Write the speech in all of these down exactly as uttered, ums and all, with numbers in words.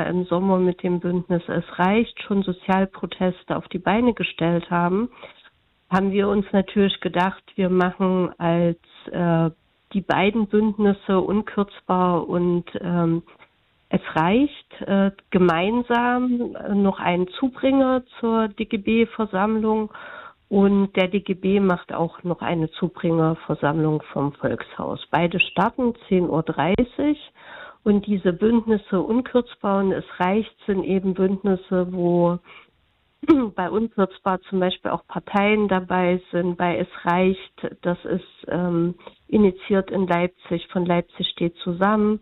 Jahr im Sommer mit dem Bündnis Es reicht schon Sozialproteste auf die Beine gestellt haben, haben wir uns natürlich gedacht, wir machen als äh, die beiden Bündnisse Unkürzbar und ähm, Es reicht äh, gemeinsam noch einen Zubringer zur D G B-Versammlung und der D G B macht auch noch eine Zubringerversammlung vom Volkshaus. Beide starten zehn Uhr dreißig und diese Bündnisse Unkürzbar und Es reicht sind eben Bündnisse, wo bei Unkürzbar zum Beispiel auch Parteien dabei sind. Bei Es reicht, das ist ähm, initiiert in Leipzig, von Leipzig steht zusammen.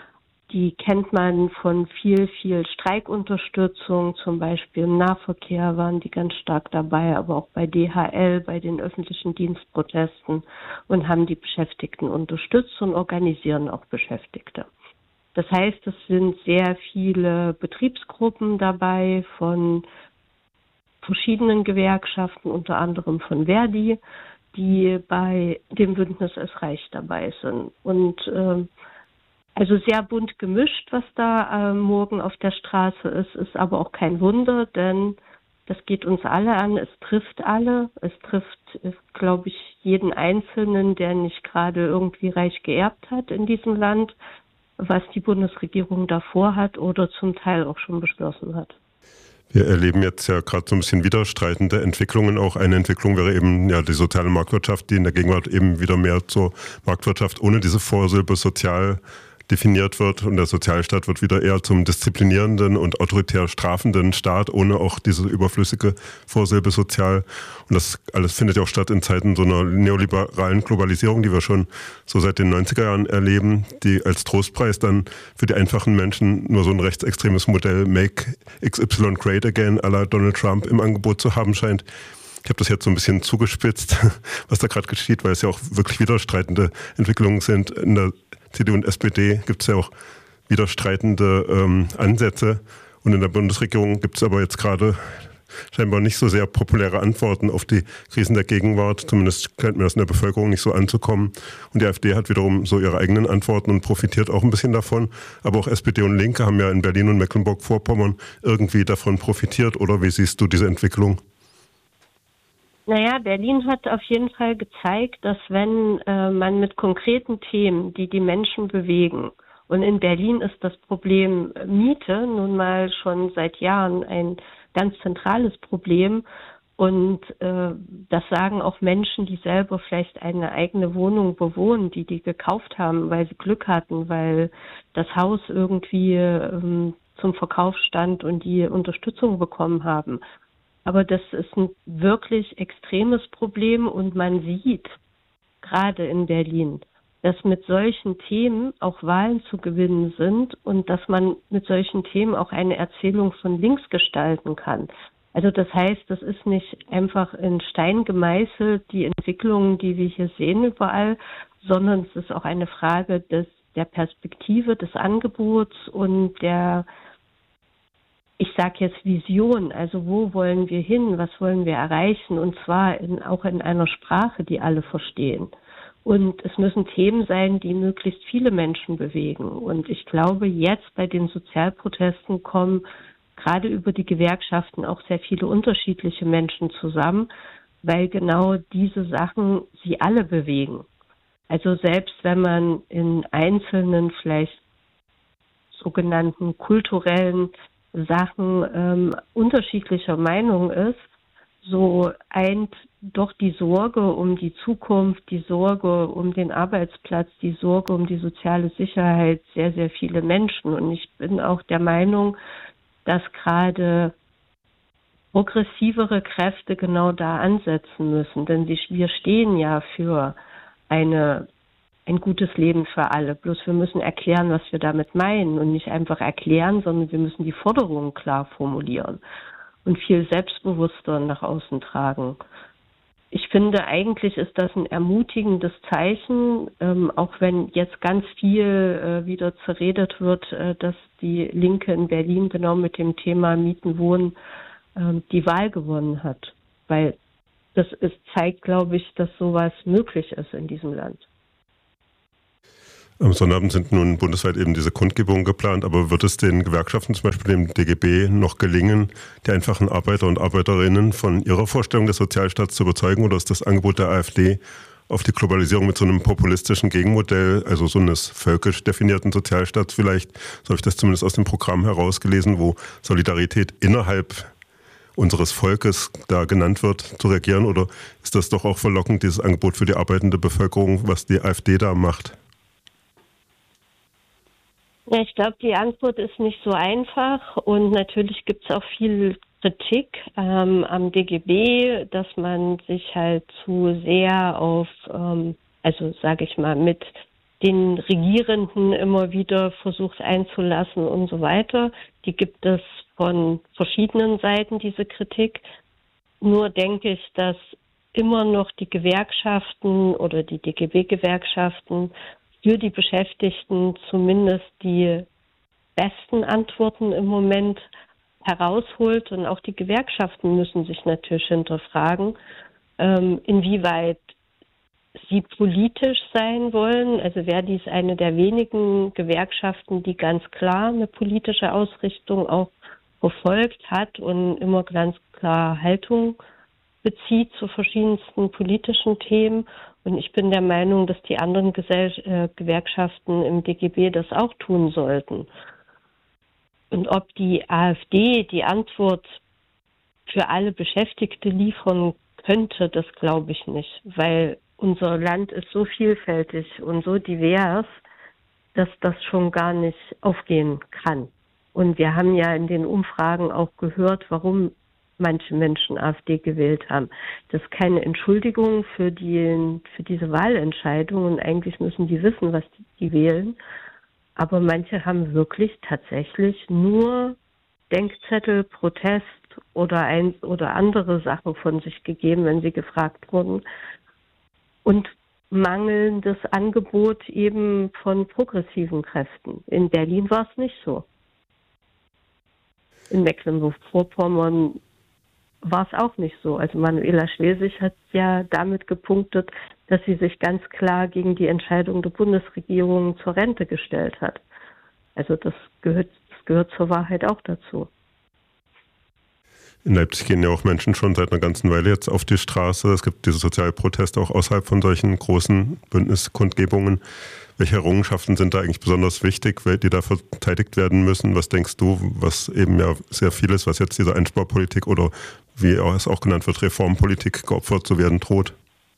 Die kennt man von viel, viel Streikunterstützung, zum Beispiel im Nahverkehr waren die ganz stark dabei, aber auch bei D H L, bei den öffentlichen Dienstprotesten und haben die Beschäftigten unterstützt und organisieren auch Beschäftigte. Das heißt, es sind sehr viele Betriebsgruppen dabei von verschiedenen Gewerkschaften, unter anderem von Verdi, die bei dem Bündnis Es reicht dabei sind. Und äh, also sehr bunt gemischt, was da äh, morgen auf der Straße ist, ist aber auch kein Wunder, denn das geht uns alle an, es trifft alle, es trifft, glaube ich, jeden Einzelnen, der nicht gerade irgendwie reich geerbt hat in diesem Land, was die Bundesregierung davor hat oder zum Teil auch schon beschlossen hat. Wir erleben jetzt ja gerade so ein bisschen widerstreitende Entwicklungen. Auch eine Entwicklung wäre eben ja die soziale Marktwirtschaft, die in der Gegenwart eben wieder mehr zur Marktwirtschaft ohne diese Vorsilbe sozial definiert wird und der Sozialstaat wird wieder eher zum disziplinierenden und autoritär strafenden Staat, ohne auch diese überflüssige Vorsilbe sozial. Und das alles findet ja auch statt in Zeiten so einer neoliberalen Globalisierung, die wir schon so seit den neunziger Jahren erleben, die als Trostpreis dann für die einfachen Menschen nur so ein rechtsextremes Modell Make X Y Great Again à la Donald Trump im Angebot zu haben scheint. Ich habe das jetzt so ein bisschen zugespitzt, was da gerade geschieht, weil es ja auch wirklich widerstreitende Entwicklungen sind. In der C D U und S P D gibt es ja auch widerstreitende ähm, Ansätze. Und in der Bundesregierung gibt es aber jetzt gerade scheinbar nicht so sehr populäre Antworten auf die Krisen der Gegenwart. Zumindest scheint mir das in der Bevölkerung nicht so anzukommen. Und die AfD hat wiederum so ihre eigenen Antworten und profitiert auch ein bisschen davon. Aber auch S P D und Linke haben ja in Berlin und Mecklenburg-Vorpommern irgendwie davon profitiert. Oder wie siehst du diese Entwicklung? Naja, Berlin hat auf jeden Fall gezeigt, dass wenn äh, man mit konkreten Themen, die die Menschen bewegen, und in Berlin ist das Problem Miete nun mal schon seit Jahren ein ganz zentrales Problem und äh, das sagen auch Menschen, die selber vielleicht eine eigene Wohnung bewohnen, die die gekauft haben, weil sie Glück hatten, weil das Haus irgendwie ähm, zum Verkauf stand und die Unterstützung bekommen haben. Aber das ist ein wirklich extremes Problem und man sieht, gerade in Berlin, dass mit solchen Themen auch Wahlen zu gewinnen sind und dass man mit solchen Themen auch eine Erzählung von links gestalten kann. Also das heißt, das ist nicht einfach in Stein gemeißelt, die Entwicklungen, die wir hier sehen überall, sondern es ist auch eine Frage des, der Perspektive, des Angebots und der, ich sage jetzt Vision, also wo wollen wir hin, was wollen wir erreichen und zwar in, auch in einer Sprache, die alle verstehen. Und es müssen Themen sein, die möglichst viele Menschen bewegen. Und ich glaube, jetzt bei den Sozialprotesten kommen gerade über die Gewerkschaften auch sehr viele unterschiedliche Menschen zusammen, weil genau diese Sachen sie alle bewegen. Also selbst wenn man in einzelnen, vielleicht sogenannten kulturellen Sachen ähm, unterschiedlicher Meinung ist, so eint doch die Sorge um die Zukunft, die Sorge um den Arbeitsplatz, die Sorge um die soziale Sicherheit sehr, sehr viele Menschen. Und ich bin auch der Meinung, dass gerade progressivere Kräfte genau da ansetzen müssen. Denn wir stehen ja für eine, ein gutes Leben für alle. Bloß wir müssen erklären, was wir damit meinen und nicht einfach erklären, sondern wir müssen die Forderungen klar formulieren und viel selbstbewusster nach außen tragen. Ich finde, eigentlich ist das ein ermutigendes Zeichen, ähm, auch wenn jetzt ganz viel äh, wieder zerredet wird, äh, dass die Linke in Berlin genau mit dem Thema Mieten, Wohnen äh, die Wahl gewonnen hat. Weil das ist, zeigt, glaube ich, dass sowas möglich ist in diesem Land. Am Sonnabend sind nun bundesweit eben diese Kundgebungen geplant, aber wird es den Gewerkschaften, zum Beispiel dem D G B, noch gelingen, die einfachen Arbeiter und Arbeiterinnen von ihrer Vorstellung des Sozialstaats zu überzeugen, oder ist das Angebot der AfD auf die Globalisierung mit so einem populistischen Gegenmodell, also so eines völkisch definierten Sozialstaats vielleicht, so habe ich das zumindest aus dem Programm herausgelesen, wo Solidarität innerhalb unseres Volkes da genannt wird, zu reagieren, oder ist das doch auch verlockend, dieses Angebot für die arbeitende Bevölkerung, was die AfD da macht? Ja, ich glaube, die Antwort ist nicht so einfach und natürlich gibt es auch viel Kritik ähm, am D G B, dass man sich halt zu sehr auf, ähm, also sage ich mal, mit den Regierenden immer wieder versucht einzulassen und so weiter. Die gibt es von verschiedenen Seiten, diese Kritik. Nur denke ich, dass immer noch die Gewerkschaften oder die D G B-Gewerkschaften für die Beschäftigten zumindest die besten Antworten im Moment herausholt. Und auch die Gewerkschaften müssen sich natürlich hinterfragen, ähm, inwieweit sie politisch sein wollen. Also Verdi ist eine der wenigen Gewerkschaften, die ganz klar eine politische Ausrichtung auch verfolgt hat und immer ganz klar Haltung bezieht zu verschiedensten politischen Themen. Und ich bin der Meinung, dass die anderen Gesell- äh, Gewerkschaften im D G B das auch tun sollten. Und ob die AfD die Antwort für alle Beschäftigte liefern könnte, das glaube ich nicht. Weil unser Land ist so vielfältig und so divers, dass das schon gar nicht aufgehen kann. Und wir haben ja in den Umfragen auch gehört, warum manche Menschen AfD gewählt haben. Das ist keine Entschuldigung für die, für diese Wahlentscheidung und eigentlich müssen die wissen, was die, die wählen. Aber manche haben wirklich tatsächlich nur Denkzettel, Protest oder, ein, oder andere Sachen von sich gegeben, wenn sie gefragt wurden. Und mangelndes Angebot eben von progressiven Kräften. In Berlin war es nicht so. In Mecklenburg-Vorpommern war es auch nicht so. Also Manuela Schwesig hat ja damit gepunktet, dass sie sich ganz klar gegen die Entscheidung der Bundesregierung zur Rente gestellt hat. Also das gehört, das gehört zur Wahrheit auch dazu. In Leipzig gehen ja auch Menschen schon seit einer ganzen Weile jetzt auf die Straße. Es gibt diese Sozialproteste auch außerhalb von solchen großen Bündniskundgebungen. Welche Errungenschaften sind da eigentlich besonders wichtig, die da verteidigt werden müssen? Was denkst du, was eben ja sehr viel ist, was jetzt dieser Einsparpolitik oder wie es auch genannt wird, Reformpolitik geopfert zu werden droht?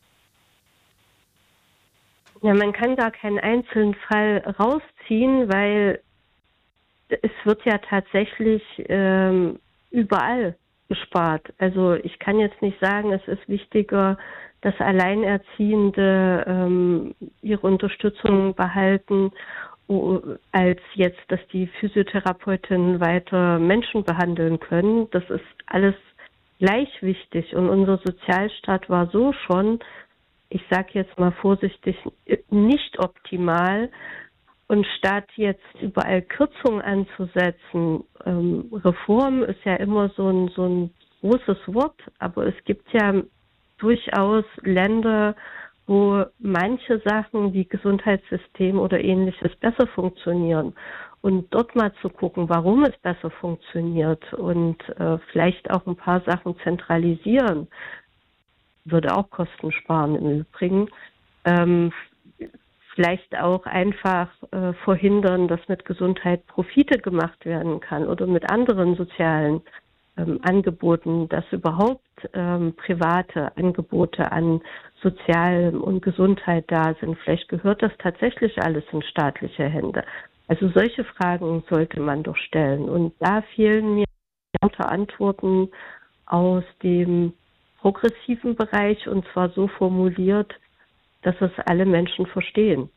Ja, man kann da keinen einzelnen Fall rausziehen, weil es wird ja tatsächlich ähm, überall gespart. Also ich kann jetzt nicht sagen, es ist wichtiger, dass Alleinerziehende ähm, ihre Unterstützung behalten, als jetzt, dass die Physiotherapeutinnen weiter Menschen behandeln können. Das ist alles gleich wichtig und unser Sozialstaat war so schon, ich sage jetzt mal vorsichtig, nicht optimal. Und statt jetzt überall Kürzungen anzusetzen, ähm, Reform ist ja immer so ein, so ein großes Wort, aber es gibt ja durchaus Länder, wo manche Sachen wie Gesundheitssystem oder Ähnliches besser funktionieren. Und dort mal zu gucken, warum es besser funktioniert und äh, vielleicht auch ein paar Sachen zentralisieren, würde auch Kosten sparen im Übrigen. Ähm, Vielleicht auch einfach äh, verhindern, dass mit Gesundheit Profite gemacht werden kann oder mit anderen sozialen ähm, Angeboten, dass überhaupt ähm, private Angebote an Sozialem und Gesundheit da sind. Vielleicht gehört das tatsächlich alles in staatliche Hände. Also solche Fragen sollte man doch stellen. Und da fehlen mir Antworten aus dem progressiven Bereich und zwar so formuliert, dass es alle Menschen verstehen.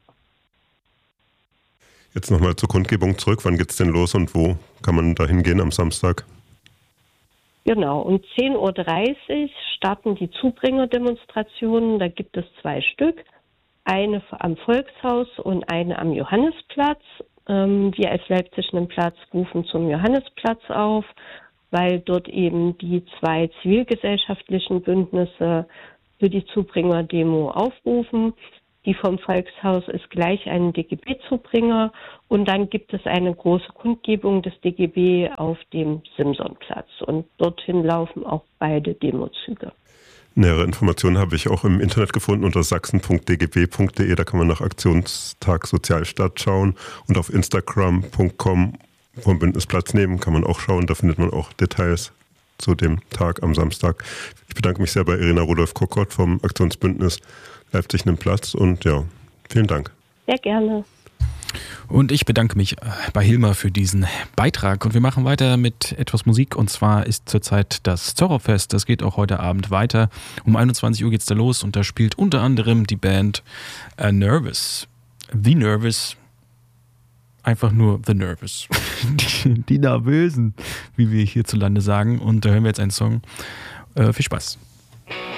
Jetzt nochmal zur Kundgebung zurück. Wann geht's denn los und wo kann man da hingehen am Samstag? Genau, um zehn Uhr dreißig starten die Zubringerdemonstrationen. Da gibt es zwei Stück. Eine am Volkshaus und eine am Johannesplatz. Wir als Leipzig einen Platz rufen zum Johannesplatz auf, weil dort eben die zwei zivilgesellschaftlichen Bündnisse für die Zubringer-Demo aufrufen. Die vom Volkshaus ist gleich ein D G B-Zubringer und dann gibt es eine große Kundgebung des D G B auf dem Simsonplatz und dorthin laufen auch beide Demozüge. Nähere Informationen habe ich auch im Internet gefunden unter sachsen punkt d g b punkt d e, da kann man nach Aktionstag Sozialstadt schauen und auf instagram punkt com vom Bündnis Platz nehmen kann man auch schauen, da findet man auch Details zu dem Tag am Samstag. Ich bedanke mich sehr bei Irina Rudolph-Kokott vom Aktionsbündnis Leipzig nimmt Platz und ja, vielen Dank. Sehr gerne. Und ich bedanke mich bei Hilmar für diesen Beitrag und wir machen weiter mit etwas Musik und zwar ist zurzeit das Zorro-Fest, das geht auch heute Abend weiter. Um einundzwanzig Uhr geht's da los und da spielt unter anderem die Band uh, Nervous. The Nervous. Einfach nur The Nervous. Die, die Nervösen, wie wir hierzulande sagen. Und da hören wir jetzt einen Song. Äh, viel Spaß.